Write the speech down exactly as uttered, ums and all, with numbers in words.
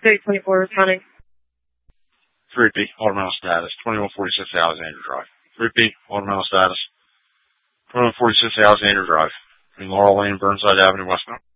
thirty twenty-four responding. three P, automatic status, twenty-one forty-six Alexander Drive. three P, automatic status, twenty-one forty-six Alexander Drive. In Laurel Lane, Burnside Avenue, Westmount.